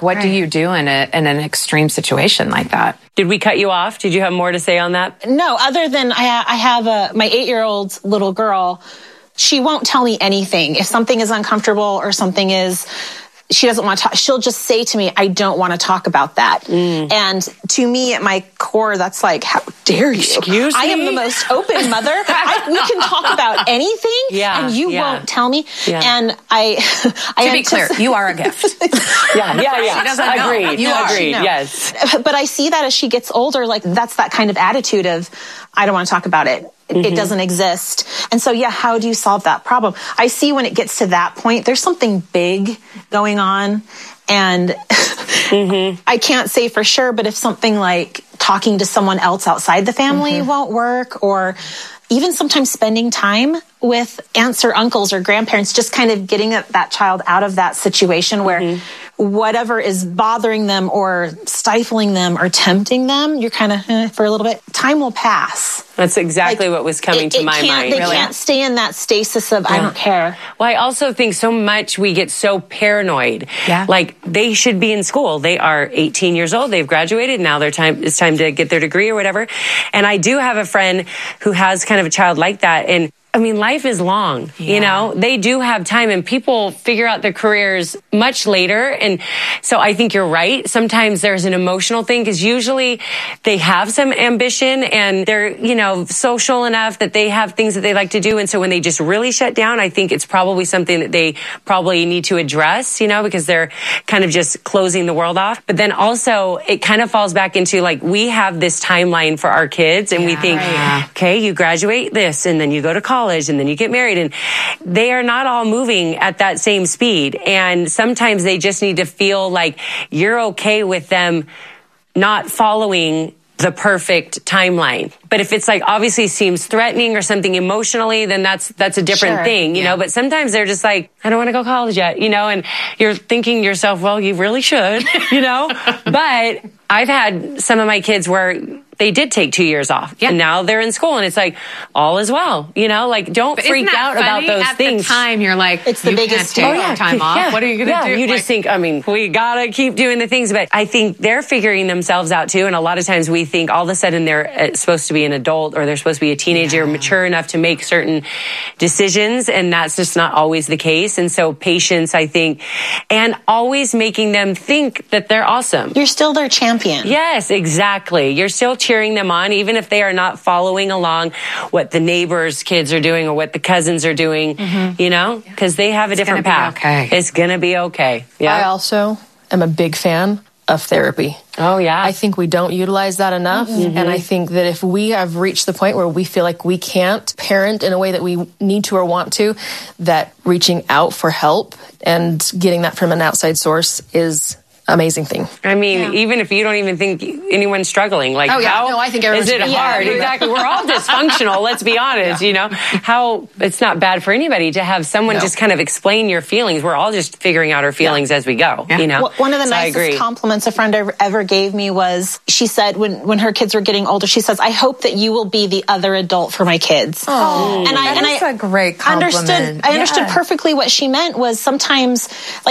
work. What do you do in an extreme situation like that? Did we cut you off? Did you have more to say on that? No, other than I have my 8-year-old little girl. She won't tell me anything. If something is uncomfortable or something is, she doesn't want to talk, she'll just say to me, I don't want to talk about that. And to me, at my core, that's like, how dare you? Excuse me? I am the most open mother. We can talk about anything and you won't tell me. And to be clear, you are a gift. Yeah. She doesn't know. Agreed. You are. Agreed. Yes. But I see that as she gets older, like that's that kind of attitude of, I don't want to talk about it. It doesn't exist. And so, how do you solve that problem? I see when it gets to that point, there's something big going on. And I can't say for sure, but if something like talking to someone else outside the family won't work, or even sometimes spending time with aunts or uncles or grandparents, just kind of getting that child out of that situation where whatever is bothering them or stifling them or tempting them, you're kind of for a little bit. Time will pass. That's exactly what was coming to my mind. They can't stay in that stasis of I don't care. Well, I also think so much we get so paranoid. Yeah. Like they should be in school. They are 18 years old. They've graduated. Now it's time to get their degree or whatever. And I do have a friend who has kind of a child like that. And I mean, life is long, you know, they do have time and people figure out their careers much later. And so I think you're right. Sometimes there's an emotional thing because usually they have some ambition and they're, you know, social enough that they have things that they like to do. And so when they just really shut down, I think it's probably something that they probably need to address, you know, because they're kind of just closing the world off. But then also it kind of falls back into like, we have this timeline for our kids and we think, okay, you graduate this and then you go to college and then you get married, and they are not all moving at that same speed. And sometimes they just need to feel like you're okay with them not following the perfect timeline. But if it's like obviously seems threatening or something emotionally, then that's a different thing, you know. But sometimes they're just like, I don't want to go to college yet, you know, and you're thinking to yourself, well, you really should, you know. But I've had some of my kids where they did take 2 years off and now they're in school and it's like all is well, you know, like don't freak out about those things. At the time you're like, it's the biggest time off. What are you going to do? You just think, I mean, we gotta keep doing the things, but I think they're figuring themselves out too. And a lot of times we think all of a sudden they're supposed to be an adult or they're supposed to be a teenager, mature enough to make certain decisions. And that's just not always the case. And so patience, I think, and always making them think that they're awesome. You're still their champion. Yes, exactly. You're still cheering them on, even if they are not following along what the neighbors' kids are doing or what the cousins are doing, you know, because they have a different path. It's going to be okay. Yeah. I also am a big fan of therapy. Oh, yeah. I think we don't utilize that enough. And I think that if we have reached the point where we feel like we can't parent in a way that we need to or want to, that reaching out for help and getting that from an outside source is amazing thing. I mean, even if you don't even think anyone's struggling, like how I think is it hard? Exactly. We're all dysfunctional, let's be honest, you know, how it's not bad for anybody to have someone just kind of explain your feelings. We're all just figuring out our feelings as we go, you know. One of the nicest compliments a friend ever gave me was, she said when her kids were getting older, she says, I hope that you will be the other adult for my kids. Oh, that's a great compliment. I understood perfectly what she meant was sometimes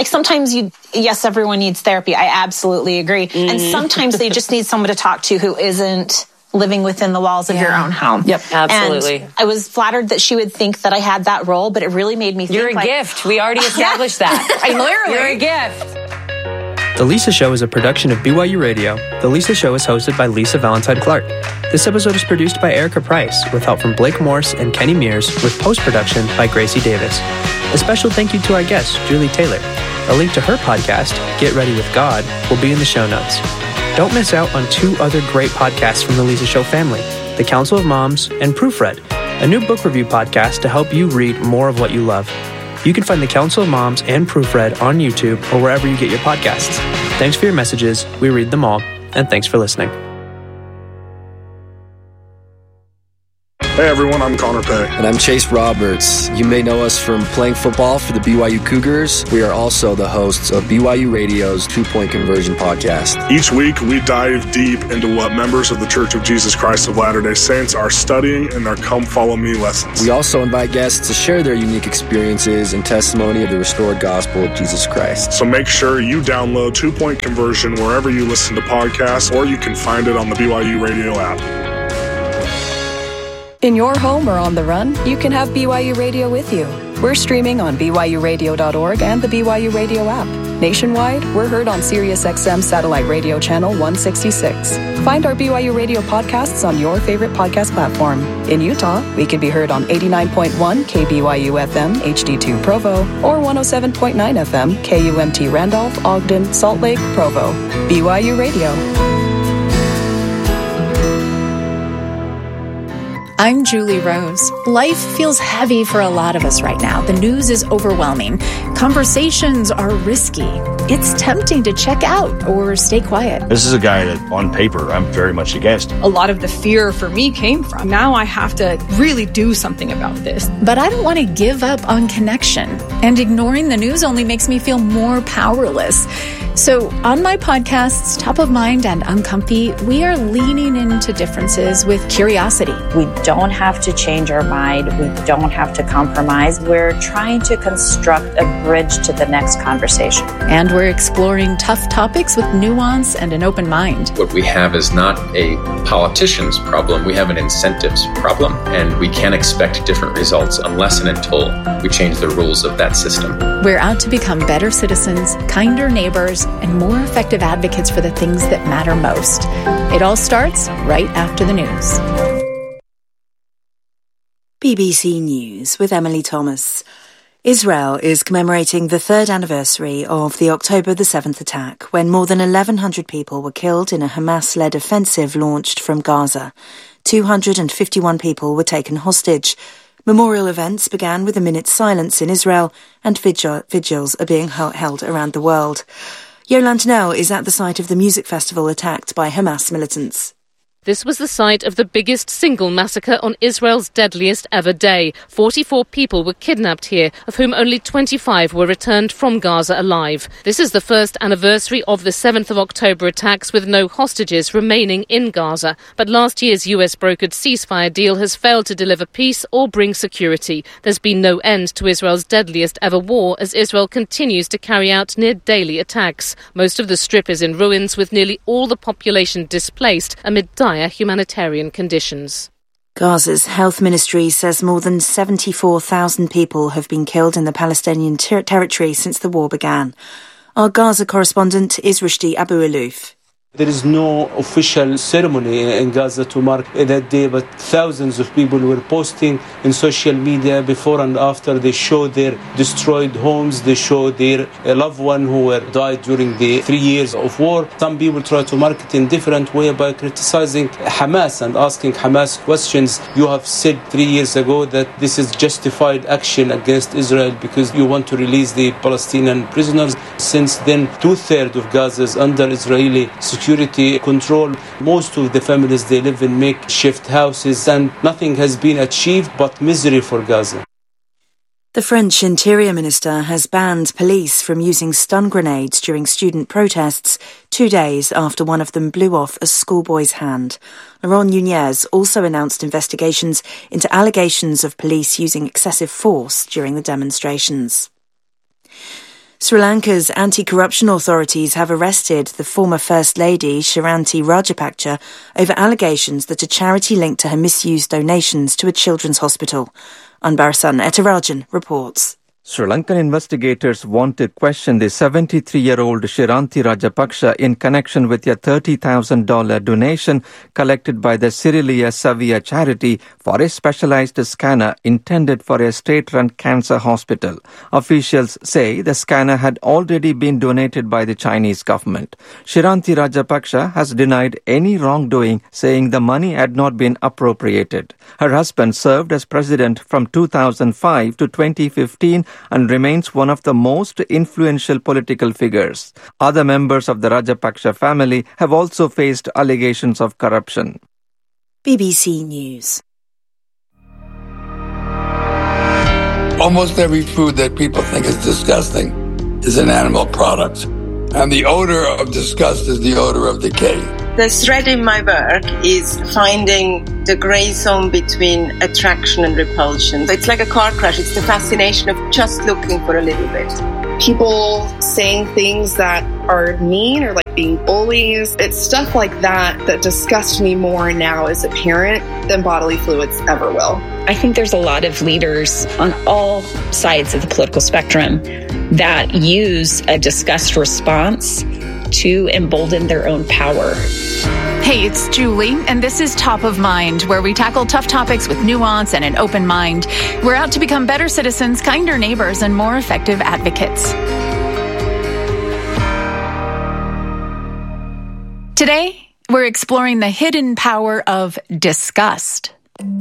yes, everyone needs therapy. I absolutely agree. And sometimes they just need someone to talk to who isn't living within the walls of your own home. Yep, absolutely. And I was flattered that she would think that I had that role, but it really made me think you're a gift. We already established that. Literally. You're a gift. The Lisa Show is a production of BYU Radio. The Lisa Show is hosted by Lisa Valentine Clark. This episode is produced by Erica Price, with help from Blake Morse and Kenny Mears, with post-production by Gracie Davis. A special thank you to our guest, Julie Taylor. A link to her podcast, Get Ready with God, will be in the show notes. Don't miss out on 2 other great podcasts from the Lisa Show family, The Council of Moms and Proofread, a new book review podcast to help you read more of what you love. You can find The Council of Moms and Proofread on YouTube or wherever you get your podcasts. Thanks for your messages. We read them all. And thanks for listening. Hey everyone, I'm Connor Pay. And I'm Chase Roberts. You may know us from playing football for the BYU Cougars. We are also the hosts of BYU Radio's 2-Point Conversion podcast. Each week, we dive deep into what members of the Church of Jesus Christ of Latter-day Saints are studying in their Come Follow Me lessons. We also invite guests to share their unique experiences and testimony of the restored gospel of Jesus Christ. So make sure you download 2-Point Conversion wherever you listen to podcasts, or you can find it on the BYU Radio app. In your home or on the run, you can have BYU Radio with you. We're streaming on BYURadio.org and the BYU Radio app. Nationwide, we're heard on SiriusXM Satellite Radio Channel 166. Find our BYU Radio podcasts on your favorite podcast platform. In Utah, we can be heard on 89.1 KBYU FM HD2 Provo or 107.9 FM KUMT Randolph, Ogden, Salt Lake, Provo. BYU Radio. I'm Julie Rose. Life feels heavy for a lot of us right now. The news is overwhelming. Conversations are risky. It's tempting to check out or stay quiet. This is a guy that, on paper, I'm very much against. A lot of the fear for me came from, now I have to really do something about this. But I don't want to give up on connection. And ignoring the news only makes me feel more powerless. So on my podcasts, Top of Mind and Uncomfy, we are leaning into differences with curiosity. We don't have to change our mind. We don't have to compromise. We're trying to construct a bridge to the next conversation. And we're exploring tough topics with nuance and an open mind. What we have is not a politician's problem. We have an incentives problem. And we can't expect different results unless and until we change the rules of that system. We're out to become better citizens, kinder neighbors, and more effective advocates for the things that matter most. It all starts right after the news. BBC News with Emily Thomas. Israel is commemorating the third anniversary of the October the 7th attack, when more than 1,100 people were killed in a Hamas-led offensive launched from Gaza. 251 people were taken hostage. Memorial events began with a minute's silence in Israel, and vigils are being held around the world. Yolande Knell is at the site of the music festival attacked by Hamas militants. This was the site of the biggest single massacre on Israel's deadliest ever day. 44 people were kidnapped here, of whom only 25 were returned from Gaza alive. This is the first anniversary of the 7th of October attacks, with no hostages remaining in Gaza. But last year's US-brokered ceasefire deal has failed to deliver peace or bring security. There's been no end to Israel's deadliest ever war, as Israel continues to carry out near-daily attacks. Most of the strip is in ruins, with nearly all the population displaced amid dire humanitarian conditions. Gaza's health ministry says more than 74,000 people have been killed in the Palestinian territory since the war began. Our Gaza correspondent is Rushdie Abu-Alouf. There is no official ceremony in Gaza to mark that day, but thousands of people were posting in social media before and after. They show their destroyed homes, they show their loved one who were died during the 3 years of war. Some people try to mark it in different way by criticizing Hamas and asking Hamas questions. You have said 3 years ago that this is justified action against Israel because you want to release the Palestinian prisoners. Since then, 2/3 of Gaza is under Israeli security control. Most of the families, they live in makeshift houses, and nothing has been achieved but misery for Gaza. The French Interior Minister has banned police from using stun grenades during student protests 2 days after one of them blew off a schoolboy's hand. Laurent Nunez also announced investigations into allegations of police using excessive force during the demonstrations. Sri Lanka's anti-corruption authorities have arrested the former First Lady Shiranti Rajapaksa over allegations that a charity linked to her misused donations to a children's hospital. Anbarasan Etarajan reports. Sri Lankan investigators want to question the 73-year-old Shiranti Rajapaksa in connection with a $30,000 donation collected by the Sirilia Savia charity for a specialized scanner intended for a state-run cancer hospital. Officials say the scanner had already been donated by the Chinese government. Shiranti Rajapaksa has denied any wrongdoing, saying the money had not been appropriated. Her husband served as president from 2005 to 2015 and remains one of the most influential political figures. Other members of the Rajapaksa family have also faced allegations of corruption. BBC News. Almost every food that people think is disgusting is an animal product. And the odor of disgust is the odor of decay. The thread in my work is finding the gray zone between attraction and repulsion. It's like a car crash. It's the fascination of just looking for a little bit. People saying things that are mean or like being bullies. It's stuff like that disgusts me more now as a parent than bodily fluids ever will. I think there's a lot of leaders on all sides of the political spectrum that use a disgust response to embolden their own power. Hey, it's Julie, and this is Top of Mind, where we tackle tough topics with nuance and an open mind. We're out to become better citizens, kinder neighbors, and more effective advocates. Today, we're exploring the hidden power of disgust.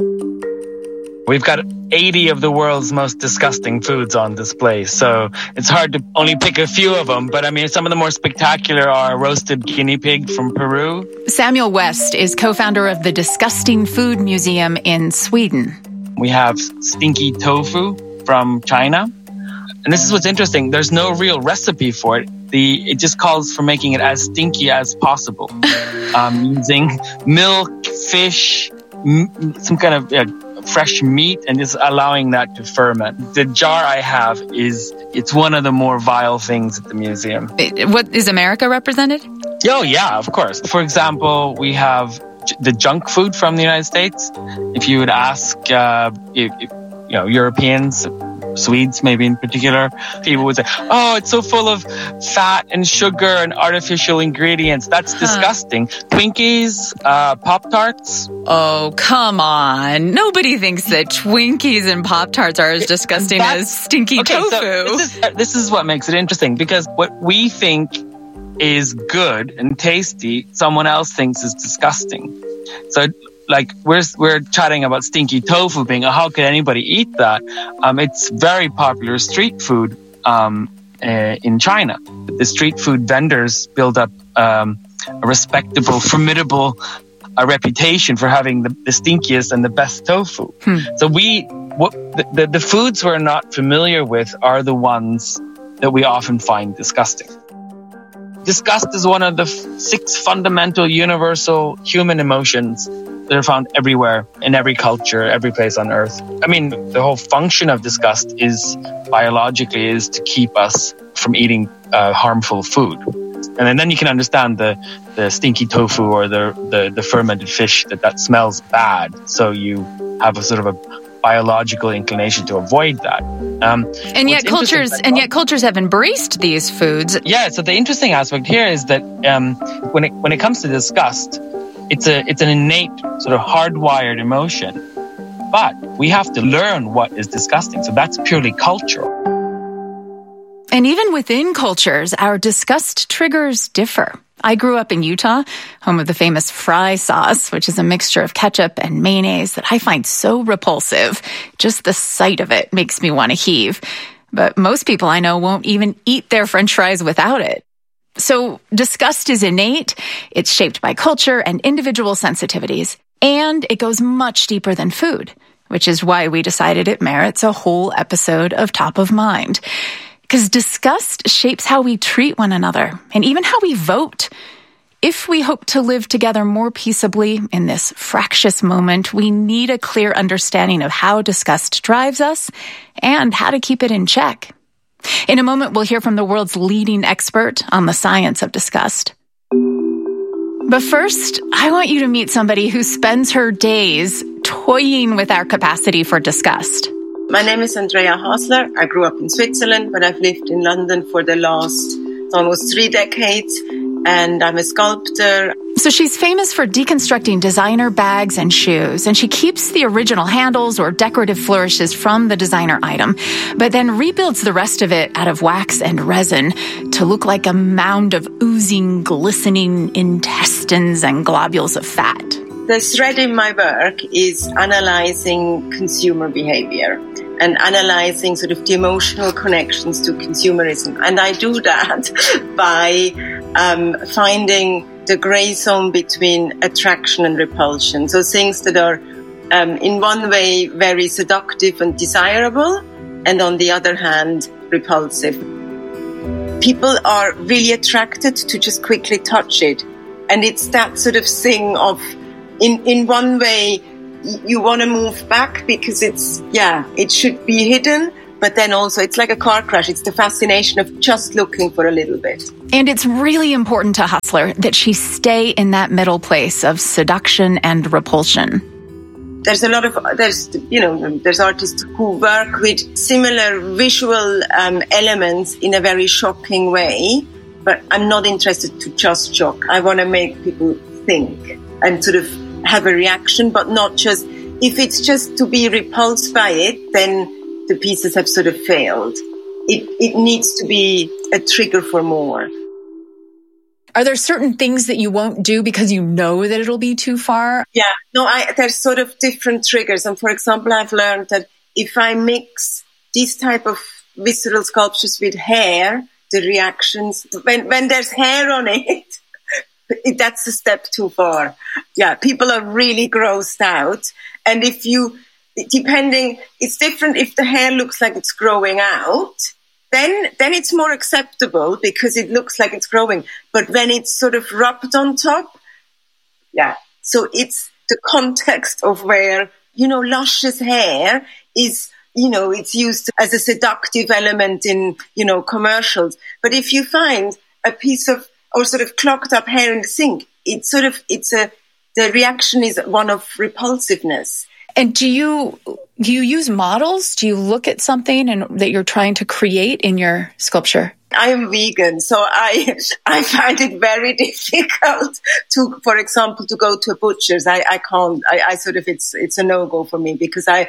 We've got 80 of the world's most disgusting foods on display, so it's hard to only pick a few of them. But I mean, some of the more spectacular are roasted guinea pig from Peru. Samuel West is co-founder of the Disgusting Food Museum in Sweden. We have stinky tofu from China. And this is what's interesting. There's no real recipe for it. It just calls for making it as stinky as possible. Using milk, fish, some kind of fresh meat, and just allowing that to ferment. The jar I have it's one of the more vile things at the museum. What is America represented? Oh yeah, of course. For example, we have the junk food from the United States. If you would ask, Europeans, Swedes maybe in particular, people would say, oh, it's so full of fat and sugar and artificial ingredients. That's disgusting. Twinkies, Pop-Tarts. Oh, come on. Nobody thinks that Twinkies and Pop-Tarts are as disgusting as stinky tofu. So this is what makes it interesting, because what we think is good and tasty, someone else thinks is disgusting. So like we're chatting about stinky tofu being, how could anybody eat that? It's very popular street food in China. The street food vendors build up a respectable, formidable reputation for having the stinkiest and the best tofu. So the foods we're not familiar with are the ones that we often find disgusting. Disgust is one of the 6 fundamental universal human emotions that are found everywhere, in every culture, every place on earth. I mean, the whole function of disgust is to keep us from eating harmful food. And then you can understand the stinky tofu or the fermented fish that smells bad. So you have a sort of a biological inclination to avoid that. And yet cultures have embraced these foods. Yeah, so the interesting aspect here is that when it comes to disgust, it's an innate, sort of hardwired emotion. But we have to learn what is disgusting. So that's purely cultural. And even within cultures, our disgust triggers differ. I grew up in Utah, home of the famous fry sauce, which is a mixture of ketchup and mayonnaise that I find so repulsive. Just the sight of it makes me want to heave. But most people I know won't even eat their French fries without it. So disgust is innate, it's shaped by culture and individual sensitivities, and it goes much deeper than food, which is why we decided it merits a whole episode of Top of Mind. Because disgust shapes how we treat one another and even how we vote. If we hope to live together more peaceably in this fractious moment, we need a clear understanding of how disgust drives us and how to keep it in check. In a moment, we'll hear from the world's leading expert on the science of disgust. But first, I want you to meet somebody who spends her days toying with our capacity for disgust. My name is Andrea Hasler. I grew up in Switzerland, but I've lived in London for the last almost 3 decades, and I'm a sculptor. So she's famous for deconstructing designer bags and shoes, and she keeps the original handles or decorative flourishes from the designer item, but then rebuilds the rest of it out of wax and resin to look like a mound of oozing, glistening intestines and globules of fat. The thread in my work is analyzing consumer behavior and analyzing sort of the emotional connections to consumerism. And I do that by finding the gray zone between attraction and repulsion. So things that are in one way very seductive and desirable, and on the other hand, repulsive. People are really attracted to just quickly touch it. And it's that sort of thing of, in one way, you want to move back because it should be hidden. But then also it's like a car crash. It's the fascination of just looking for a little bit. And it's really important to Hassler that she stay in that middle place of seduction and repulsion. There's there's artists who work with similar visual elements in a very shocking way. But I'm not interested to just shock. I want to make people think and sort of have a reaction, but not just, if it's just to be repulsed by it, then the pieces have sort of failed. It needs to be a trigger for more. Are there certain things that you won't do because you know that it'll be too far? Yeah, no, there's sort of different triggers. And for example, I've learned that if I mix these type of visceral sculptures with hair, the reactions, when there's hair on it, that's a step too far. Yeah, people are really grossed out. And if you, it's different if the hair looks like it's growing out, then it's more acceptable because it looks like it's growing. But when it's sort of rubbed on top, yeah. So it's the context of where, luscious hair is, it's used as a seductive element in, commercials. But if you find a piece of, or sort of clogged up hair in the sink, the reaction is one of repulsiveness. And do you use models? Do you look at something that you're trying to create in your sculpture? I am vegan, so I find it very difficult to, for example, to go to a butcher's. I can't. I sort of, it's a no-go for me because I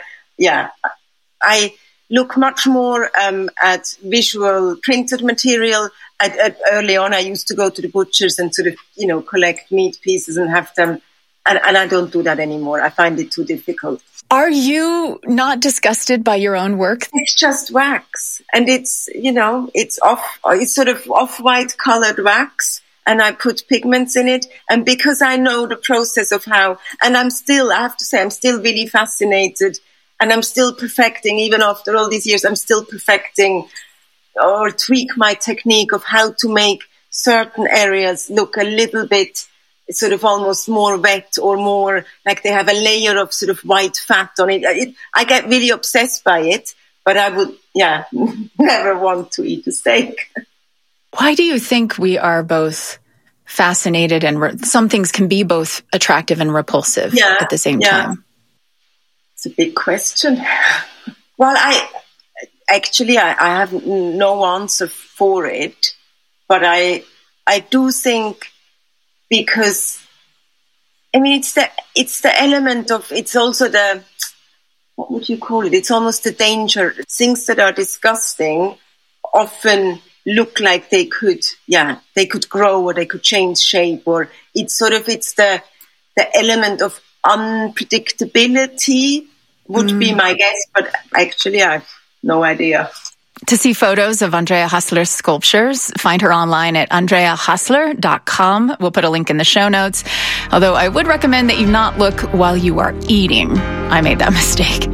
look much more at visual printed material. Early on, I used to go to the butcher's and sort of, collect meat pieces and have them. And I don't do that anymore. I find it too difficult. Are you not disgusted by your own work? It's just wax. And it's, it's sort of off-white colored wax. And I put pigments in it. And because I know the process of how, and I have to say, I'm still really fascinated. And I'm still perfecting, even after all these years, I'm still perfecting or tweak my technique of how to make certain areas look a little bit sort of almost more wet or more like they have a layer of sort of white fat on it. I get really obsessed by it, but I would, never want to eat a steak. Why do you think we are both fascinated and some things can be both attractive and repulsive at the same time? It's a big question. Well, I have no answer for it, but I do think, because, it's the element of, it's also the, what would you call it? It's almost the danger. Things that are disgusting often look like they could grow or they could change shape, or it's the element of unpredictability would be my guess, but actually I have no idea. To see photos of Andrea Hassler's sculptures, find her online at andreahassler.com. We'll put a link in the show notes. Although I would recommend that you not look while you are eating. I made that mistake.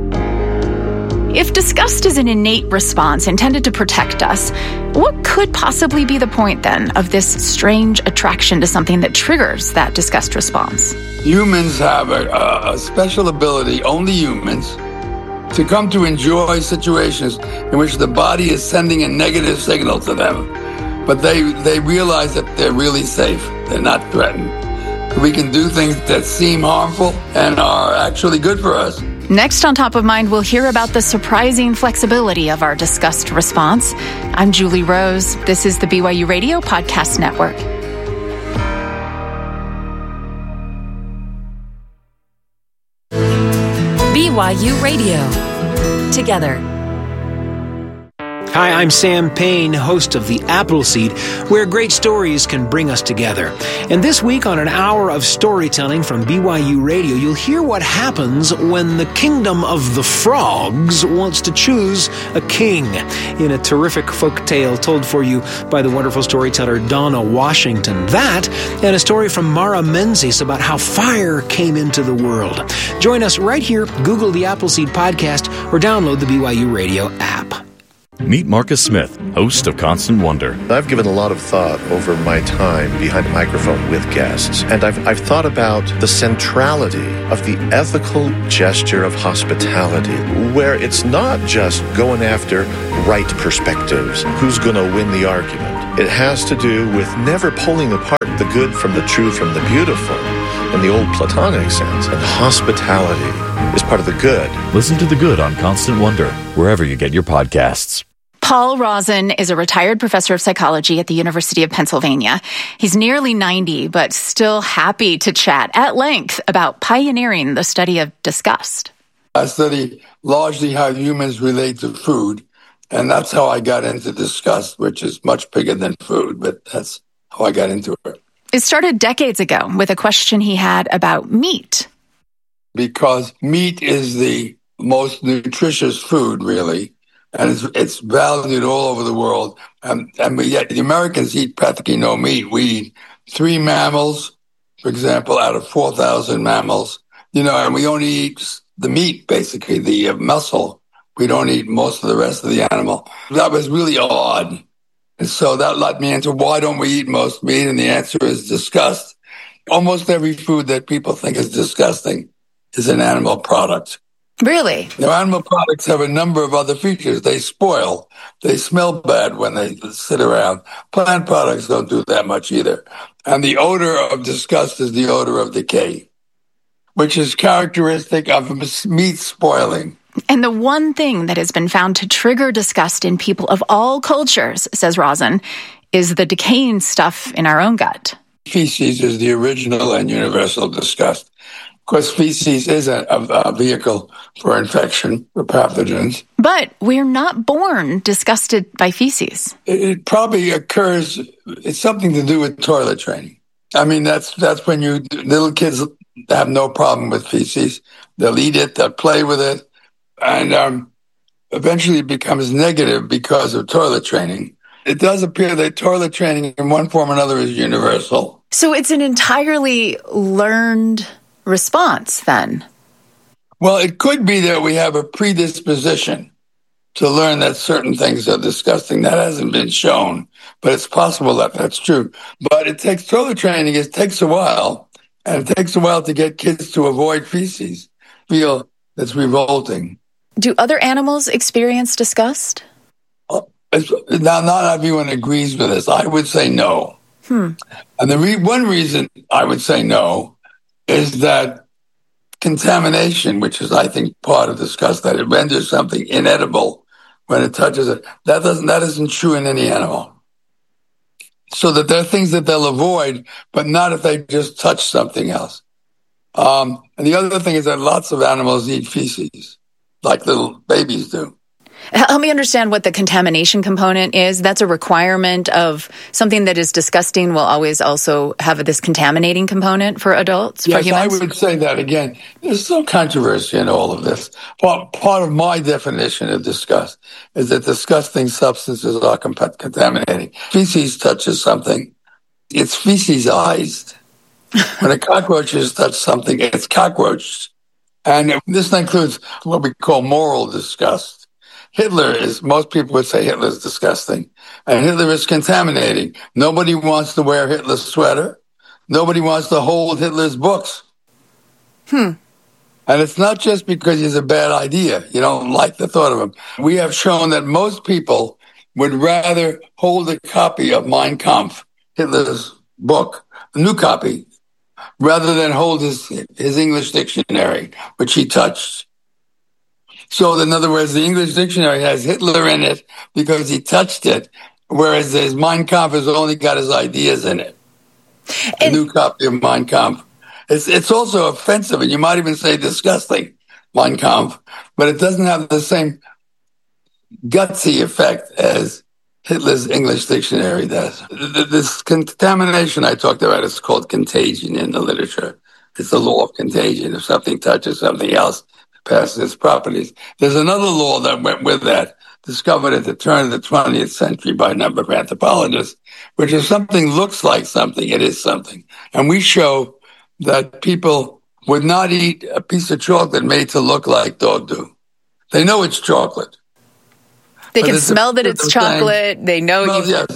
If disgust is an innate response intended to protect us, what could possibly be the point then of this strange attraction to something that triggers that disgust response? Humans have a special ability, only humans, to come to enjoy situations in which the body is sending a negative signal to them. But they realize that they're really safe. They're not threatened. We can do things that seem harmful and are actually good for us. Next on Top of Mind, we'll hear about the surprising flexibility of our disgust response. I'm Julie Rose. This is the BYU Radio Podcast Network. BYU Radio. Together. Hi, I'm Sam Payne, host of The Appleseed, where great stories can bring us together. And this week on an hour of storytelling from BYU Radio, you'll hear what happens when the kingdom of the frogs wants to choose a king, in a terrific folk tale told for you by the wonderful storyteller Donna Washington. That and a story from Mara Menzies about how fire came into the world. Join us right here, Google The Appleseed Podcast, or download the BYU Radio app. Meet Marcus Smith, host of Constant Wonder. I've given a lot of thought over my time behind a microphone with guests, and I've thought about the centrality of the ethical gesture of hospitality, where it's not just going after right perspectives, who's going to win the argument. It has to do with never pulling apart the good from the true from the beautiful in the old Platonic sense, and hospitality is part of the good. Listen to The Good on Constant Wonder, wherever you get your podcasts. Paul Rozin is a retired professor of psychology at the University of Pennsylvania. He's nearly 90, but still happy to chat at length about pioneering the study of disgust. I study largely how humans relate to food, and that's how I got into disgust, which is much bigger than food, but that's how I got into it. It started decades ago with a question he had about meat. Because meat is the most nutritious food, really, and it's valued all over the world. And yet the Americans eat practically no meat. We eat 3 mammals, for example, out of 4,000 mammals. And we only eat the meat, basically, the muscle. We don't eat most of the rest of the animal. That was really odd. And so that led me into why don't we eat most meat? And the answer is disgust. Almost every food that people think is disgusting is an animal product. Really? Animal products have a number of other features. They spoil. They smell bad when they sit around. Plant products don't do that much either. And the odor of disgust is the odor of decay, which is characteristic of meat spoiling. And the one thing that has been found to trigger disgust in people of all cultures, says Rozin, is the decaying stuff in our own gut. Feces is the original and universal disgust. Of course, feces is a vehicle for infection, for pathogens. But we're not born disgusted by feces. It probably occurs, it's something to do with toilet training. I mean, that's when little kids have no problem with feces. They'll eat it, they'll play with it, and eventually it becomes negative because of toilet training. It does appear that toilet training in one form or another is universal. So it's an entirely learned response, then? Well, it could be that we have a predisposition to learn that certain things are disgusting. That hasn't been shown, but it's possible that that's true. But it takes toilet training. It takes a while, and it takes a while to get kids to avoid feces, feel it's revolting. Do other animals experience disgust? Now, not everyone agrees with this. I would say no. And one reason I would say no is that contamination, which is, I think, part of disgust, that it renders something inedible when it touches it. That isn't true in any animal. So that there are things that they'll avoid, but not if they just touch something else. And the other thing is that lots of animals eat feces, like little babies do. Help me understand what the contamination component is. That's a requirement of something that is disgusting will always also have this contaminating component for adults, yes, for humans? I would say that again. There's some controversy in all of this. Part of my definition of disgust is that disgusting substances are contaminating. Feces touches something, it's fecesized. When a cockroach has touched something, it's cockroached. And this includes what we call moral disgust. Most people would say Hitler is disgusting. And Hitler is contaminating. Nobody wants to wear Hitler's sweater. Nobody wants to hold Hitler's books. And it's not just because he's a bad idea. You don't like the thought of him. We have shown that most people would rather hold a copy of Mein Kampf, Hitler's book, a new copy, rather than hold his English dictionary, which he touched. So, in other words, the English dictionary has Hitler in it because he touched it, whereas his Mein Kampf has only got his ideas in it. A new copy of Mein Kampf. It's also offensive, and you might even say disgusting, Mein Kampf, but it doesn't have the same gutsy effect as Hitler's English dictionary does. This contamination I talked about is called contagion in the literature. It's the law of contagion. If something touches something else, it passes its properties. There's another law that went with that, discovered at the turn of the 20th century by a number of anthropologists, which if something looks like something, it is something. And we show that people would not eat a piece of chocolate made to look like dog do. They know it's chocolate. They can smell that it's chocolate. They know you. Yes,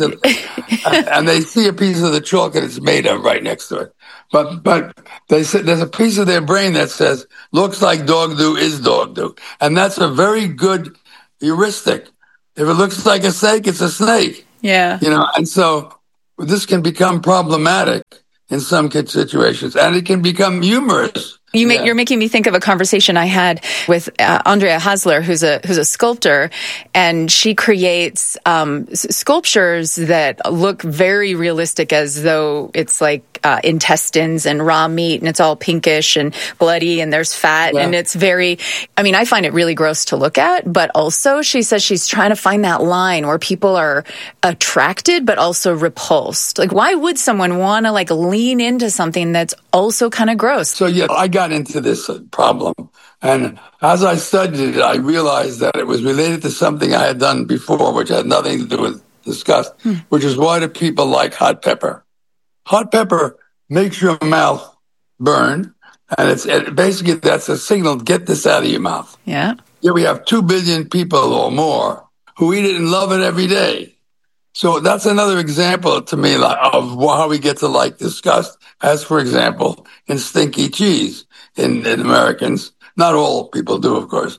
and they see a piece of the chocolate it's made of right next to it. But they say there's a piece of their brain that says, looks like dog do is dog do. And that's a very good heuristic. If it looks like a snake, it's a snake. Yeah. And so this can become problematic in some situations, and it can become humorous. You're making me think of a conversation I had with Andrea Hasler, who's a sculptor, and she creates sculptures that look very realistic, as though it's like intestines and raw meat, and it's all pinkish and bloody, and there's fat, and it's very. I mean, I find it really gross to look at, but also she says she's trying to find that line where people are attracted but also repulsed. Like, why would someone want to lean into something that's also kind of gross? So I got into this problem, and as I studied it, I realized that it was related to something I had done before, which had nothing to do with disgust, which is why do people like hot pepper? Hot pepper makes your mouth burn, and basically that's a signal, get this out of your mouth. Yeah. Here we have 2 billion people or more who eat it and love it every day. So that's another example to me of how we get to like disgust, as, for example, in stinky cheese in Americans. Not all people do, of course.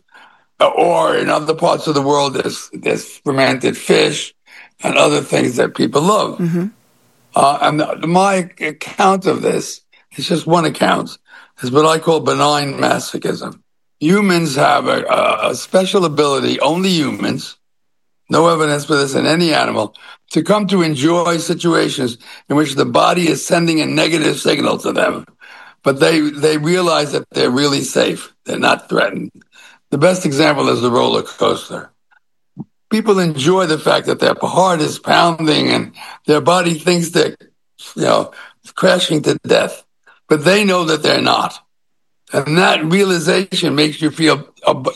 Or in other parts of the world, there's fermented fish and other things that people love. Mm-hmm. And my account of this is just one account. Is what I call benign masochism. Humans have a special ability, only humans, no evidence for this in any animal, to come to enjoy situations in which the body is sending a negative signal to them. But they realize that they're really safe. They're not threatened. The best example is the roller coaster. People enjoy the fact that their heart is pounding and their body thinks they're, crashing to death. But they know that they're not. And that realization makes you feel,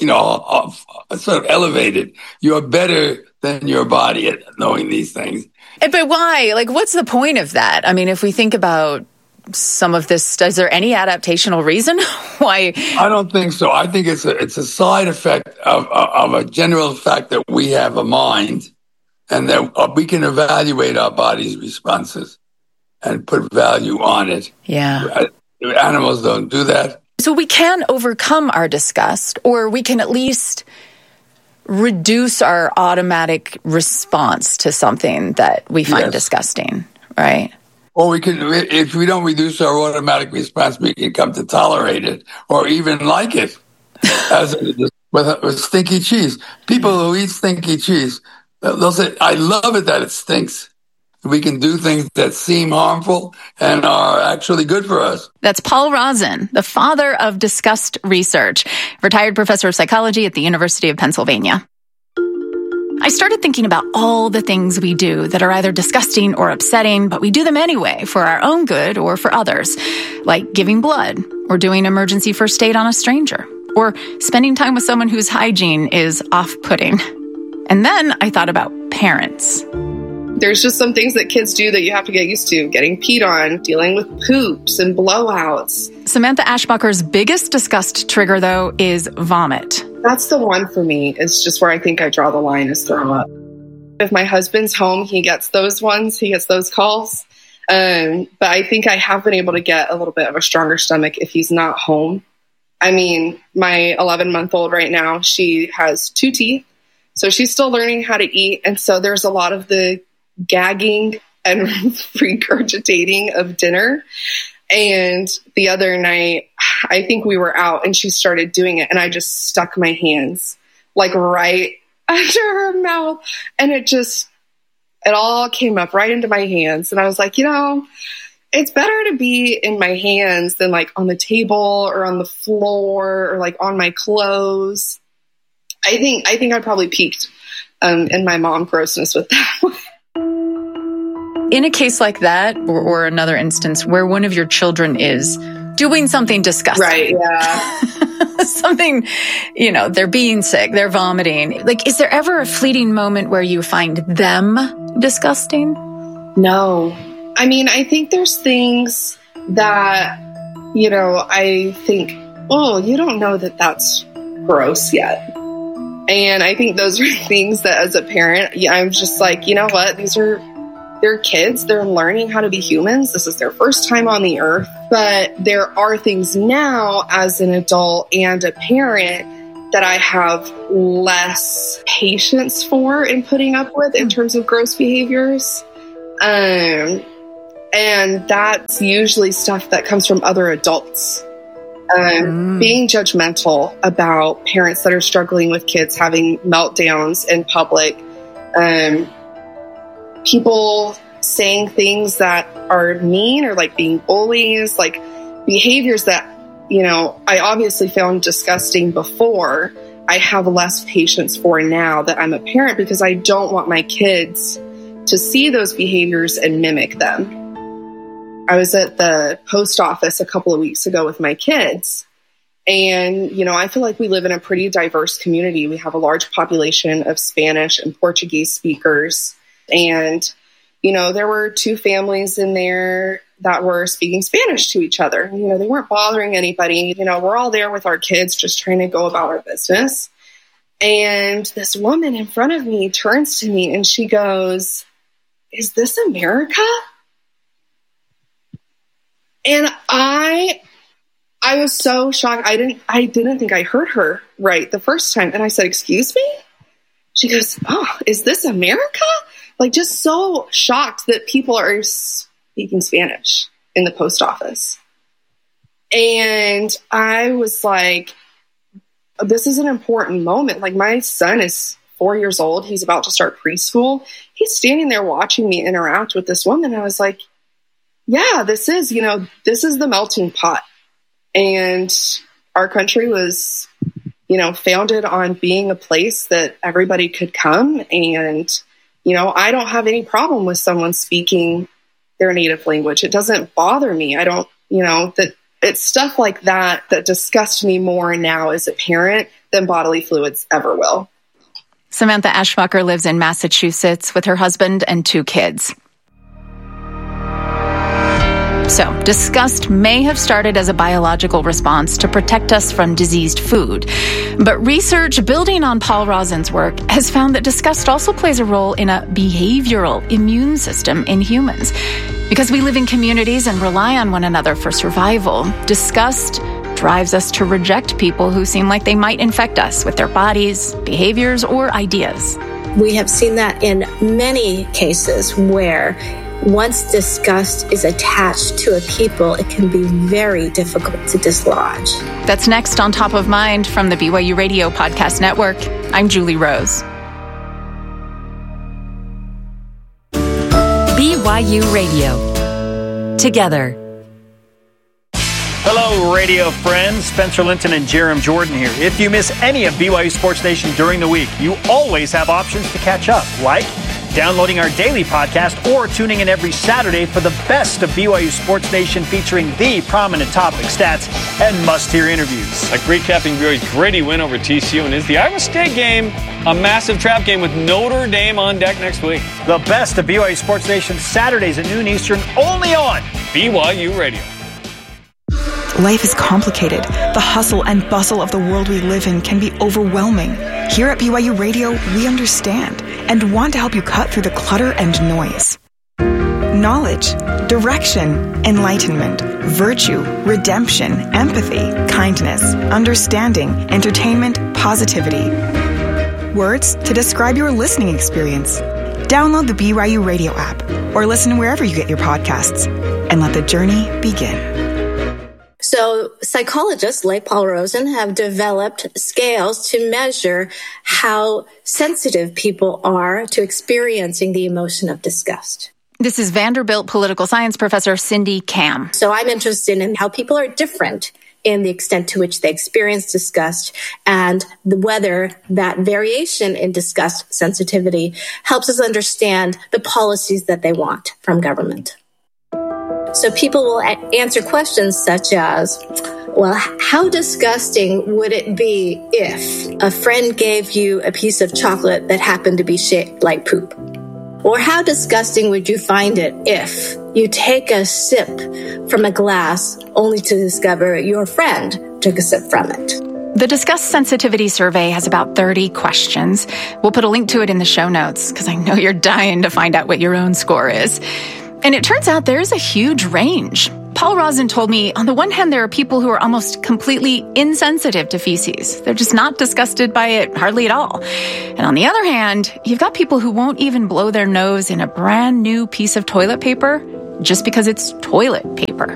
sort of elevated. You're better than your body at knowing these things. But why? What's the point of that? I mean, if we think about some of this, is there any adaptational reason why? I don't think so. I think it's a side effect of a general fact that we have a mind and that we can evaluate our body's responses and put value on it. Yeah. Animals don't do that. So we can overcome our disgust, or we can at least reduce our automatic response to something that we find disgusting, right? Or we can, if we don't reduce our automatic response, we can come to tolerate it or even like it. As with stinky cheese. People who eat stinky cheese, they'll say, I love it that it stinks. We can do things that seem harmful and are actually good for us. That's Paul Rozin, the father of disgust research, retired professor of psychology at the University of Pennsylvania. I started thinking about all the things we do that are either disgusting or upsetting, but we do them anyway for our own good or for others, like giving blood or doing emergency first aid on a stranger or spending time with someone whose hygiene is off-putting. And then I thought about parents. There's just some things that kids do that you have to get used to. Getting peed on, dealing with poops and blowouts. Samantha Ashbacher's biggest disgust trigger, though, is vomit. That's the one for me. It's just where I think I draw the line is throw up. If my husband's home, he gets those ones. He gets those calls. But I think I have been able to get a little bit of a stronger stomach if he's not home. I mean, my 11-month-old right now, she has 2 teeth. So she's still learning how to eat. And so there's a lot of the gagging and regurgitating of dinner. And the other night, I think we were out and she started doing it and I just stuck my hands right under her mouth and it all came up right into my hands. And I was like, it's better to be in my hands than on the table or on the floor or on my clothes. I think I probably peaked in my mom grossness with that one. In a case like that, or another instance where one of your children is doing something disgusting. Right, yeah. Something, they're being sick, they're vomiting. Like, is there ever a fleeting moment where you find them disgusting? No. I mean, I think there's things that, I think, oh, you don't know that that's gross yet. And I think those are things that as a parent, I'm just like, you know what? They're kids. They're learning how to be humans. This is their first time on the earth. But there are things now as an adult and a parent that I have less patience for in putting up with in terms of gross behaviors. And that's usually stuff that comes from other adults. Being judgmental about parents that are struggling with kids having meltdowns in public. People saying things that are mean or like being bullies, like behaviors that, I obviously found disgusting before. I have less patience for now that I'm a parent because I don't want my kids to see those behaviors and mimic them. I was at the post office a couple of weeks ago with my kids. And, I feel like we live in a pretty diverse community. We have a large population of Spanish and Portuguese speakers. And, there were two families in there that were speaking Spanish to each other. They weren't bothering anybody. We're all there with our kids just trying to go about our business. And this woman in front of me turns to me and she goes, "Is this America?" And I was so shocked. I didn't think I heard her right the first time. And I said, "Excuse me?" She goes, "Oh, is this America?" Like, just so shocked that people are speaking Spanish in the post office. And I was like, this is an important moment. Like, my son is 4 years old. He's about to start preschool. He's standing there watching me interact with this woman. I was like, yeah, this is the melting pot. And our country was, founded on being a place that everybody could come. And, I don't have any problem with someone speaking their native language. It doesn't bother me. I don't, that it's stuff like that disgusts me more now as a parent than bodily fluids ever will. Samantha Ashmacher lives in Massachusetts with her husband and 2 kids. So, disgust may have started as a biological response to protect us from diseased food. But research building on Paul Rozin's work has found that disgust also plays a role in a behavioral immune system in humans. Because we live in communities and rely on one another for survival, disgust drives us to reject people who seem like they might infect us with their bodies, behaviors, or ideas. We have seen that in many cases where once disgust is attached to a people, it can be very difficult to dislodge. That's next on Top of Mind from the BYU Radio Podcast Network. I'm Julie Rose. BYU Radio. Together. Hello, radio friends. Spencer Linton and Jerem Jordan here. If you miss any of BYU Sports Nation during the week, you always have options to catch up, like downloading our daily podcast or tuning in every Saturday for the best of BYU Sports Nation featuring the prominent topic, stats, and must-hear interviews. Like recapping BYU's gritty win over TCU, and is the Iowa State game a massive trap game with Notre Dame on deck next week? The best of BYU Sports Nation Saturdays at noon Eastern, only on BYU Radio. Life is complicated. The hustle and bustle of the world we live in can be overwhelming. Here at BYU Radio, we understand and want to help you cut through the clutter and noise. Knowledge, direction, enlightenment, virtue, redemption, empathy, kindness, understanding, entertainment, positivity. Words to describe your listening experience. Download the BYU Radio app or listen wherever you get your podcasts and let the journey begin. So psychologists like Paul Rozin have developed scales to measure how sensitive people are to experiencing the emotion of disgust. This is Vanderbilt political science professor Cindy Kam. So I'm interested in how people are different in the extent to which they experience disgust and whether that variation in disgust sensitivity helps us understand the policies that they want from government. So people will answer questions such as, well, how disgusting would it be if a friend gave you a piece of chocolate that happened to be shaped like poop? Or how disgusting would you find it if you take a sip from a glass only to discover your friend took a sip from it? The Disgust Sensitivity Survey has about 30 questions. We'll put a link to it in the show notes because I know you're dying to find out what your own score is. And it turns out there's a huge range. Paul Rozin told me, on the one hand, there are people who are almost completely insensitive to feces. They're just not disgusted by it hardly at all. And on the other hand, you've got people who won't even blow their nose in a brand new piece of toilet paper just because it's toilet paper.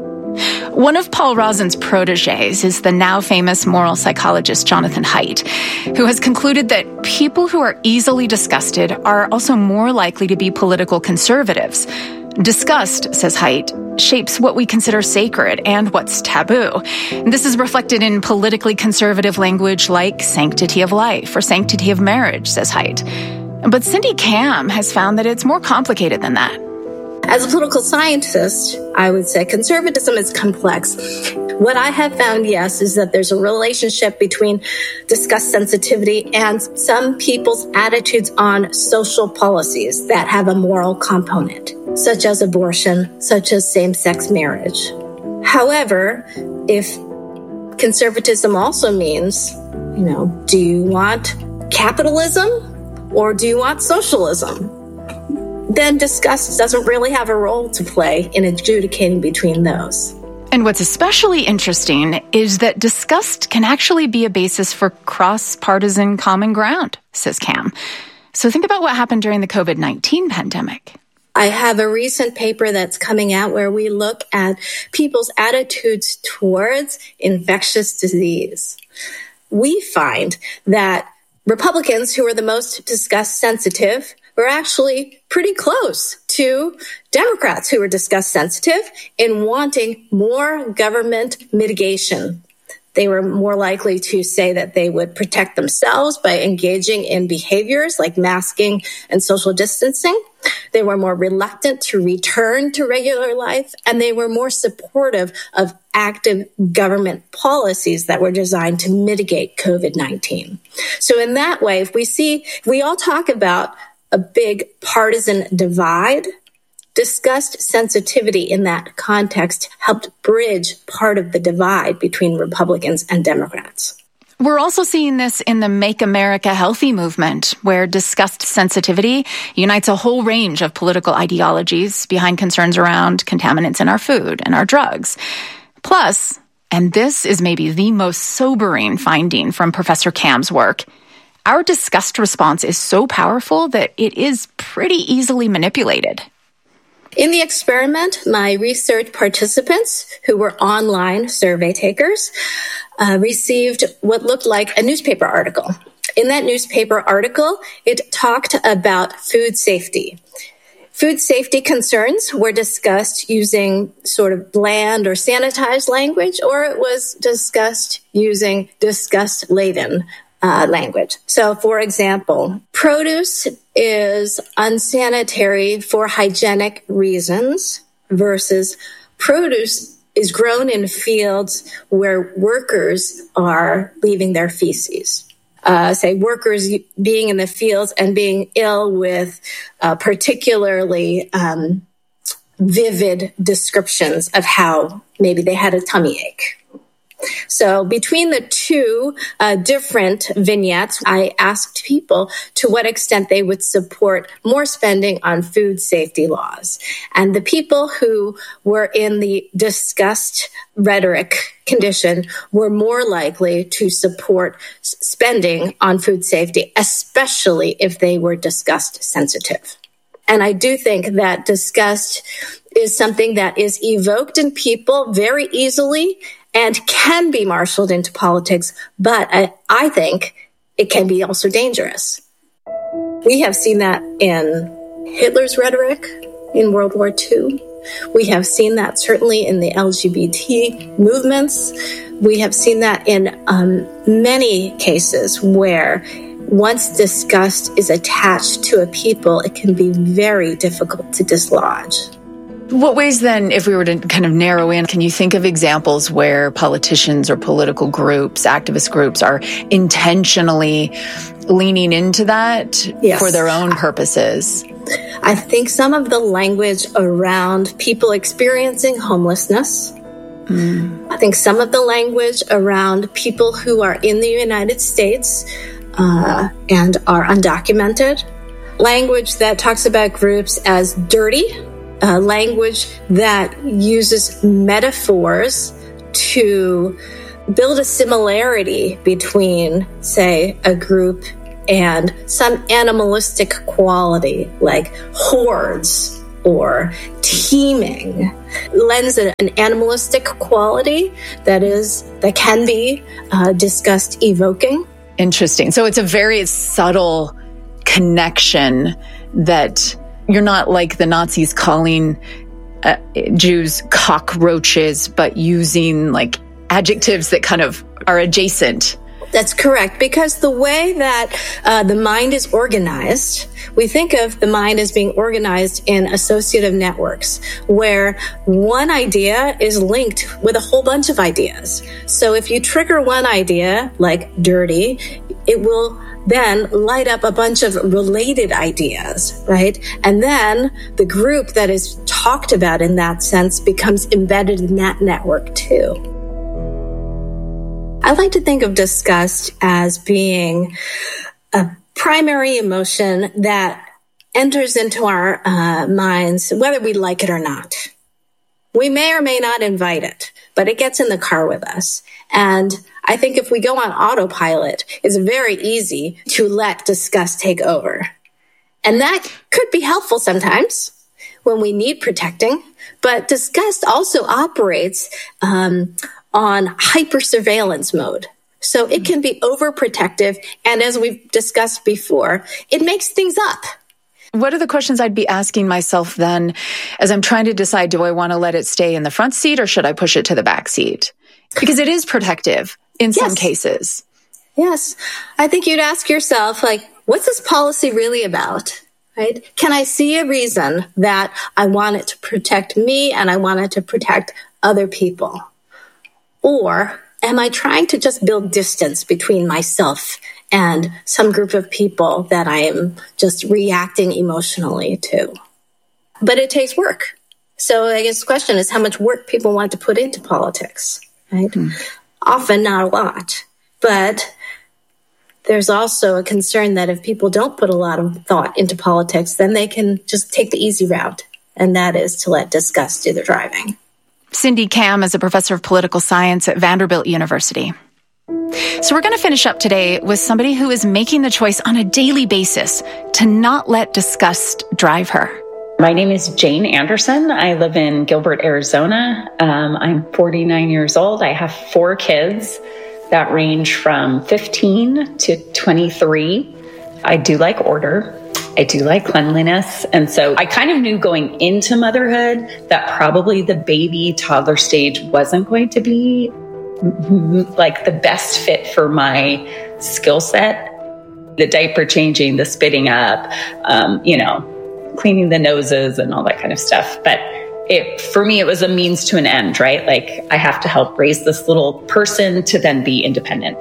One of Paul Rozin's proteges is the now famous moral psychologist Jonathan Haidt, who has concluded that people who are easily disgusted are also more likely to be political conservatives. Disgust, says Haidt, shapes what we consider sacred and what's taboo. This is reflected in politically conservative language like sanctity of life or sanctity of marriage, says Haidt. But Cindy Kam has found that it's more complicated than that. As a political scientist, I would say conservatism is complex. What I have found, yes, is that there's a relationship between disgust sensitivity and some people's attitudes on social policies that have a moral component, such as abortion, such as same-sex marriage. However, if conservatism also means, do you want capitalism or do you want socialism? Then disgust doesn't really have a role to play in adjudicating between those. And what's especially interesting is that disgust can actually be a basis for cross-partisan common ground, says Kam. So think about what happened during the COVID-19 pandemic. I have a recent paper that's coming out where we look at people's attitudes towards infectious disease. We find that Republicans who are the most disgust sensitive were actually pretty close to Democrats who were disgust sensitive in wanting more government mitigation. They were more likely to say that they would protect themselves by engaging in behaviors like masking and social distancing. They were more reluctant to return to regular life, and they were more supportive of active government policies that were designed to mitigate COVID-19. So in that way, if we all talk about a big partisan divide, disgust sensitivity in that context helped bridge part of the divide between Republicans and Democrats. We're also seeing this in the Make America Healthy movement, where disgust sensitivity unites a whole range of political ideologies behind concerns around contaminants in our food and our drugs. Plus, and this is maybe the most sobering finding from Professor Kam's work, our disgust response is so powerful that it is pretty easily manipulated. In the experiment, my research participants, who were online survey takers, received what looked like a newspaper article. In that newspaper article, it talked about food safety. Food safety concerns were discussed using sort of bland or sanitized language, or it was discussed using disgust-laden language. So, for example, produce is unsanitary for hygienic reasons versus produce is grown in fields where workers are leaving their feces. Say workers being in the fields and being ill with particularly vivid descriptions of how maybe they had a tummy ache. So between the two different vignettes, I asked people to what extent they would support more spending on food safety laws. And the people who were in the disgust rhetoric condition were more likely to support spending on food safety, especially if they were disgust sensitive. And I do think that disgust is something that is evoked in people very easily and can be marshaled into politics, but I think it can be also dangerous. We have seen that in Hitler's rhetoric in World War II. We have seen that certainly in the LGBT movements. We have seen that in many cases where once disgust is attached to a people, it can be very difficult to dislodge. What ways then, if we were to kind of narrow in, can you think of examples where politicians or political groups, activist groups are intentionally leaning into that for their own purposes? I think some of the language around people experiencing homelessness, I think some of the language around people who are in the United States and are undocumented, language that talks about groups as dirty, language that uses metaphors to build a similarity between, say, a group and some animalistic quality like hordes or teaming, lends an animalistic quality that can be disgust evoking. Interesting. So it's a very subtle connection that you're not like the Nazis calling Jews cockroaches, but using like adjectives that kind of are adjacent. That's correct, because the way that the mind is organized, we think of the mind as being organized in associative networks, where one idea is linked with a whole bunch of ideas. So if you trigger one idea, like dirty, it will then light up a bunch of related ideas, right? And then the group that is talked about in that sense becomes embedded in that network too. I like to think of disgust as being a primary emotion that enters into our minds, whether we like it or not. We may or may not invite it, but it gets in the car with us. And I think if we go on autopilot, it's very easy to let disgust take over. And that could be helpful sometimes when we need protecting, but disgust also operates on hyper-surveillance mode. So it can be overprotective, and as we've discussed before, it makes things up. What are the questions I'd be asking myself then as I'm trying to decide, do I want to let it stay in the front seat or should I push it to the back seat? Because it is protective in some cases. Yes. I think you'd ask yourself, like, what's this policy really about? Right? Can I see a reason that I want it to protect me and I want it to protect other people? Or am I trying to just build distance between myself and some group of people that I am just reacting emotionally to? But it takes work. So I guess the question is how much work people want to put into politics, right? Often not a lot. But there's also a concern that if people don't put a lot of thought into politics, then they can just take the easy route. And that is to let disgust do the driving. Cindy Kam is a professor of political science at Vanderbilt University. So we're going to finish up today with somebody who is making the choice on a daily basis to not let disgust drive her. My name is Jane Anderson. I live in Gilbert, Arizona. I'm 49 years old. I have 4 kids that range from 15 to 23. I do like order. I do like cleanliness. And so I kind of knew going into motherhood that probably the baby toddler stage wasn't going to be like the best fit for my skill set. The diaper changing, the spitting up, cleaning the noses and all that kind of stuff. But for me, it was a means to an end, right? Like I have to help raise this little person to then be independent.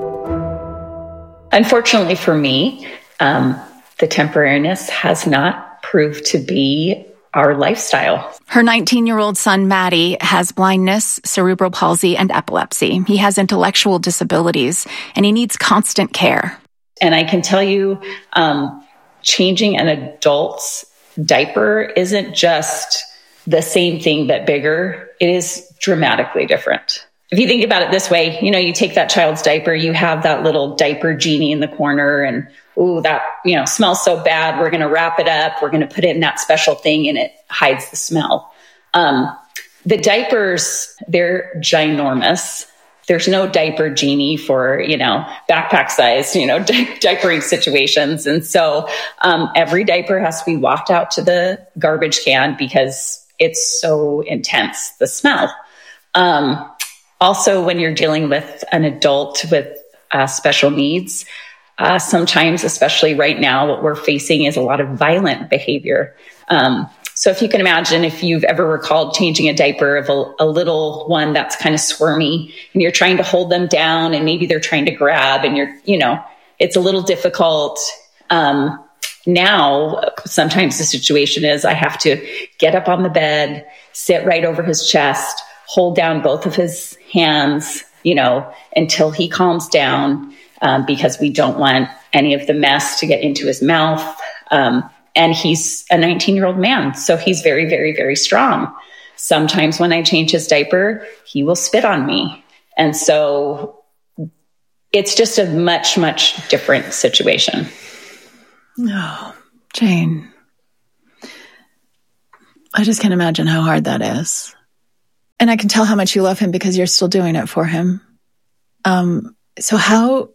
Unfortunately for me, the temporariness has not proved to be our lifestyle. Her 19-year-old son, Maddie, has blindness, cerebral palsy, and epilepsy. He has intellectual disabilities, and he needs constant care. And I can tell you, changing an adult's diaper isn't just the same thing, but bigger. It is dramatically different. If you think about it this way, you take that child's diaper, you have that little diaper genie in the corner and, ooh, that, smells so bad. We're going to wrap it up. We're going to put it in that special thing and it hides the smell. The diapers, they're ginormous. There's no diaper genie for, backpack size, diapering situations. And so, every diaper has to be walked out to the garbage can because it's so intense, the smell. Also, when you're dealing with an adult with special needs, sometimes, especially right now, what we're facing is a lot of violent behavior. So if you can imagine, if you've ever recalled changing a diaper of a little one that's kind of squirmy and you're trying to hold them down and maybe they're trying to grab and it's a little difficult. Now, sometimes the situation is I have to get up on the bed, sit right over his chest, hold down both of his hands, until he calms down, because we don't want any of the mess to get into his mouth. And he's a 19-year-old man, so he's very, very, very strong. Sometimes when I change his diaper, he will spit on me. And so it's just a much, much different situation. Oh, Jane. I just can't imagine how hard that is. And I can tell how much you love him because you're still doing it for him. So how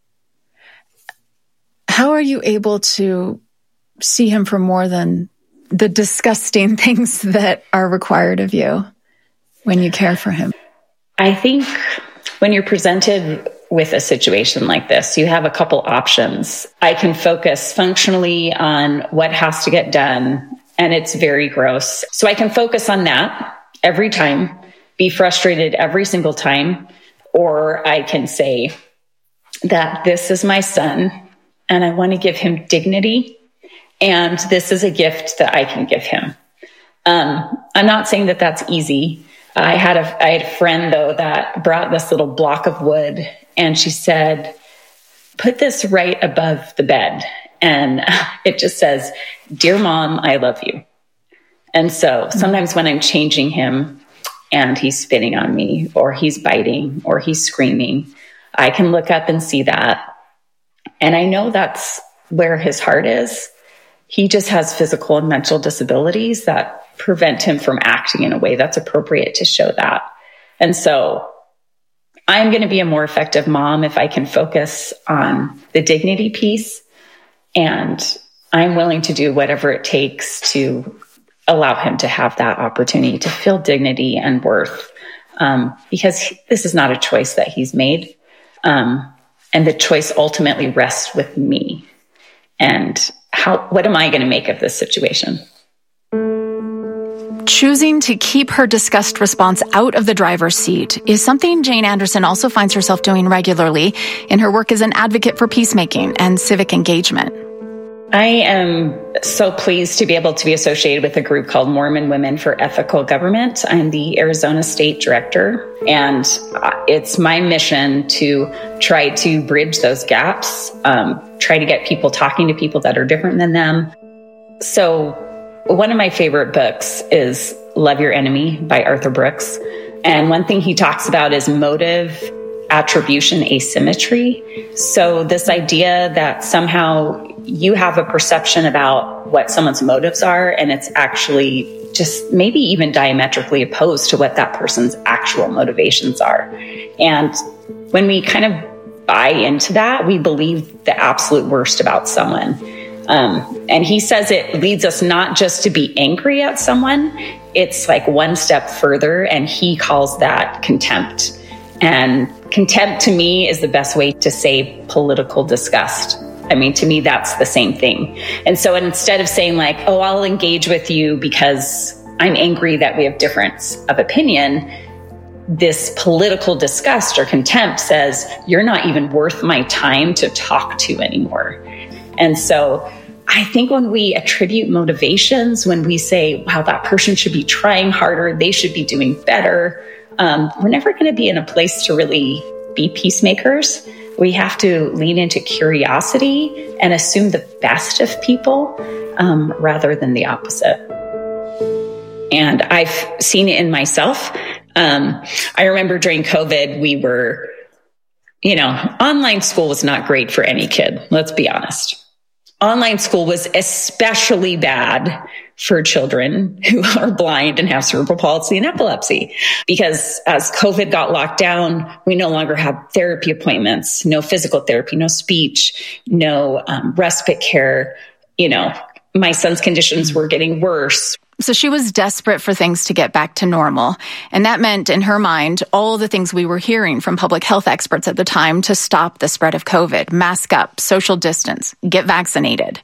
are you able to see him for more than the disgusting things that are required of you when you care for him? I think when you're presented with a situation like this, you have a couple options. I can focus functionally on what has to get done, and it's very gross. So I can focus on that every time, be frustrated every single time, or I can say that this is my son and I want to give him dignity, and this is a gift that I can give him. I'm not saying that that's easy. I had a friend, though, that brought this little block of wood, and she said, put this right above the bed. And it just says, "Dear Mom, I love you." And so sometimes when I'm changing him and he's spitting on me, or he's biting, or he's screaming, I can look up and see that. And I know that's where his heart is. He just has physical and mental disabilities that prevent him from acting in a way that's appropriate to show that. And so I'm going to be a more effective mom if I can focus on the dignity piece. And I'm willing to do whatever it takes to allow him to have that opportunity to feel dignity and worth, because this is not a choice that he's made. And the choice ultimately rests with me. And what am I going to make of this situation? Choosing to keep her disgust response out of the driver's seat is something Jane Anderson also finds herself doing regularly in her work as an advocate for peacemaking and civic engagement. I am so pleased to be able to be associated with a group called Mormon Women for Ethical Government. I'm the Arizona State Director, and it's my mission to try to bridge those gaps, try to get people talking to people that are different than them. So one of my favorite books is Love Your Enemy by Arthur Brooks. And one thing he talks about is motive attribution asymmetry. So this idea that somehow you have a perception about what someone's motives are, and it's actually just maybe even diametrically opposed to what that person's actual motivations are. And when we kind of buy into that, we believe the absolute worst about someone. And he says it leads us not just to be angry at someone, it's like one step further, and he calls that contempt. And contempt to me is the best way to say political disgust. I mean, to me, that's the same thing. And so instead of saying like, oh, I'll engage with you because I'm angry that we have difference of opinion, this political disgust or contempt says, you're not even worth my time to talk to anymore. And so I think when we attribute motivations, when we say, wow, that person should be trying harder, they should be doing better, we're never going to be in a place to really be peacemakers. We have to lean into curiosity and assume the best of people rather than the opposite. And I've seen it in myself. I remember during COVID, we were, online school was not great for any kid. Let's be honest. Online school was especially bad for children who are blind and have cerebral palsy and epilepsy. Because as COVID got locked down, we no longer had therapy appointments, no physical therapy, no speech, no respite care. My son's conditions were getting worse. So she was desperate for things to get back to normal. And that meant, in her mind, all the things we were hearing from public health experts at the time to stop the spread of COVID. Mask up, social distance, get vaccinated.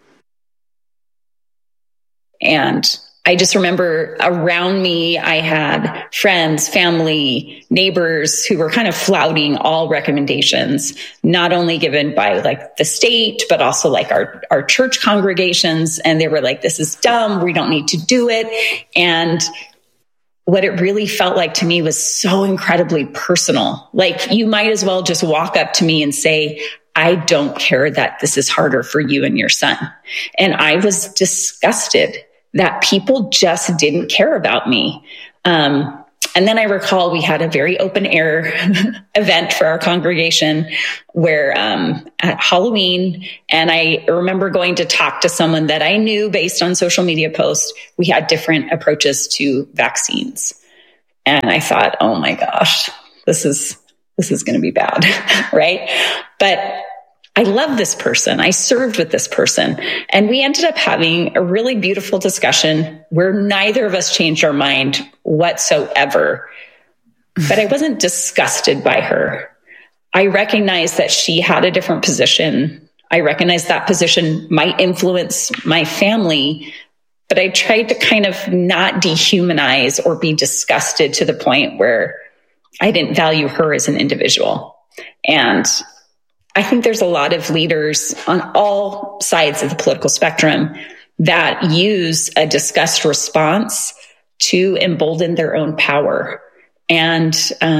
And I just remember around me, I had friends, family, neighbors who were kind of flouting all recommendations, not only given by like the state, but also like our church congregations. And they were like, this is dumb. We don't need to do it. And what it really felt like to me was so incredibly personal. Like you might as well just walk up to me and say, I don't care that this is harder for you and your son. And I was disgusted that people just didn't care about me. And then I recall we had a very open air event for our congregation where at Halloween, and I remember going to talk to someone that I knew based on social media posts, we had different approaches to vaccines. And I thought, oh my gosh, this is going to be bad, right? But I love this person. I served with this person. And we ended up having a really beautiful discussion where neither of us changed our mind whatsoever. But I wasn't disgusted by her. I recognized that she had a different position. I recognized that position might influence my family, but I tried to kind of not dehumanize or be disgusted to the point where I didn't value her as an individual. And I think there's a lot of leaders on all sides of the political spectrum that use a disgust response to embolden their own power. And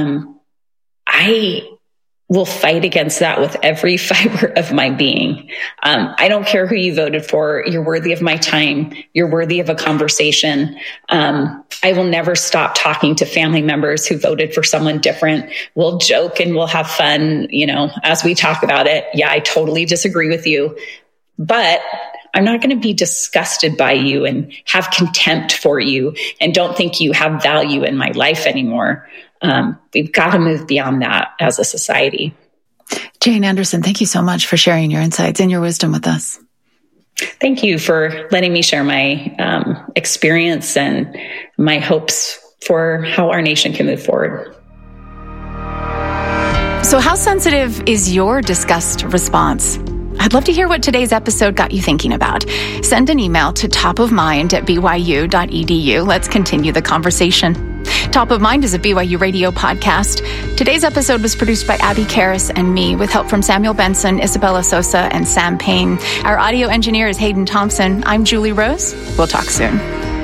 I will fight against that with every fiber of my being. I don't care who you voted for. You're worthy of my time. You're worthy of a conversation. I will never stop talking to family members who voted for someone different. We'll joke and we'll have fun, as we talk about it. Yeah, I totally disagree with you, but I'm not going to be disgusted by you and have contempt for you and don't think you have value in my life anymore. We've got to move beyond that as a society. Jane Anderson, thank you so much for sharing your insights and your wisdom with us. Thank you for letting me share my experience and my hopes for how our nation can move forward. So how sensitive is your disgust response? I'd love to hear what today's episode got you thinking about. Send an email to topofmind@byu.edu. Let's continue the conversation. Top of Mind is a BYU radio podcast. Today's episode was produced by Abby Karras and me with help from Samuel Benson, Isabella Sosa, and Sam Payne. Our audio engineer is Hayden Thompson. I'm Julie Rose. We'll talk soon.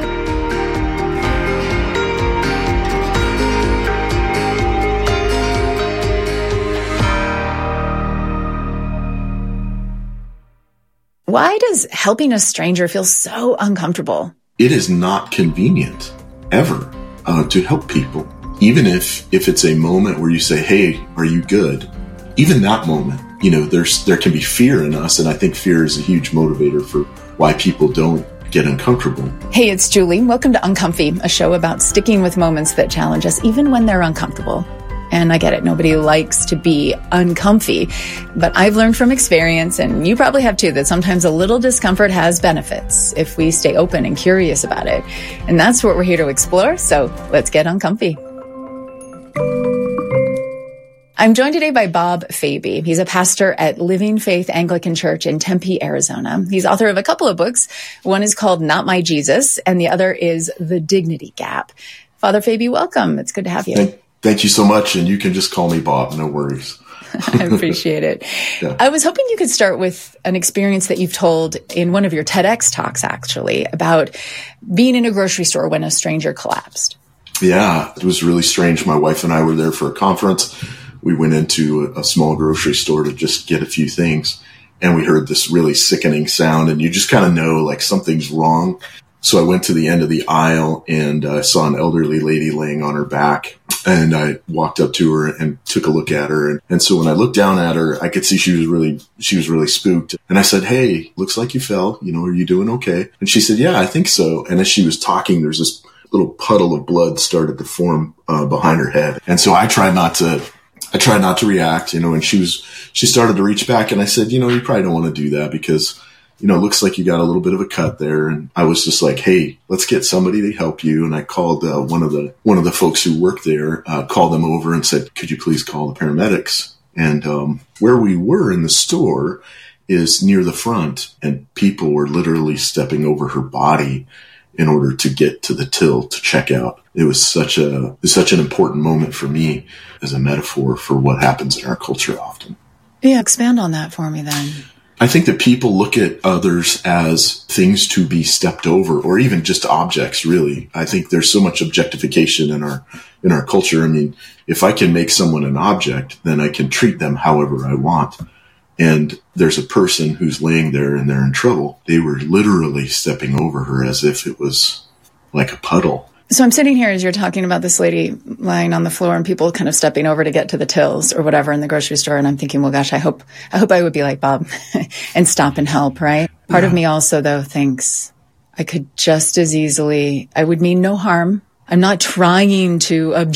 Why does helping a stranger feel so uncomfortable? It is not convenient, ever, to help people. Even if it's a moment where you say, hey, are you good? Even that moment, there can be fear in us. And I think fear is a huge motivator for why people don't get uncomfortable. Hey, it's Julie. Welcome to Uncomfy, a show about sticking with moments that challenge us, even when they're uncomfortable. And I get it. Nobody likes to be uncomfy, but I've learned from experience, and you probably have too, that sometimes a little discomfort has benefits if we stay open and curious about it. And that's what we're here to explore. So let's get uncomfy. I'm joined today by Bob Faby. He's a pastor at Living Faith Anglican Church in Tempe, Arizona. He's author of a couple of books. One is called Not My Jesus, and the other is The Dignity Gap. Father Faby, welcome. It's good to have you. Thank you so much. And you can just call me Bob. No worries. I appreciate it. Yeah. I was hoping you could start with an experience that you've told in one of your TEDx talks, actually, about being in a grocery store when a stranger collapsed. Yeah, it was really strange. My wife and I were there for a conference. We went into a small grocery store to just get a few things. And we heard this really sickening sound. And you just kind of know like something's wrong. So I went to the end of the aisle and I saw an elderly lady laying on her back, and I walked up to her and took a look at her. And so when I looked down at her, I could see she was really spooked. And I said, hey, looks like you fell. Are you doing okay? And she said, yeah, I think so. And as she was talking, there's this little puddle of blood started to form behind her head. And so I tried not to react, and she started to reach back, and I said, you probably don't want to do that because it looks like you got a little bit of a cut there. And I was just like, hey, let's get somebody to help you. And I called one of the folks who worked there, called them over and said, could you please call the paramedics? And where we were in the store is near the front, and people were literally stepping over her body in order to get to the till to check out. It was such an important moment for me as a metaphor for what happens in our culture often. Yeah, expand on that for me then. I think that people look at others as things to be stepped over, or even just objects, really. I think there's so much objectification in our culture. I mean, if I can make someone an object, then I can treat them however I want. And there's a person who's laying there and they're in trouble. They were literally stepping over her as if it was like a puddle. So I'm sitting here as you're talking about this lady lying on the floor and people kind of stepping over to get to the tills or whatever in the grocery store. And I'm thinking, well, gosh, I hope I would be like Bob and stop and help, right? Part of me also, though, thinks I could just as easily, I would mean no harm. I'm not trying to object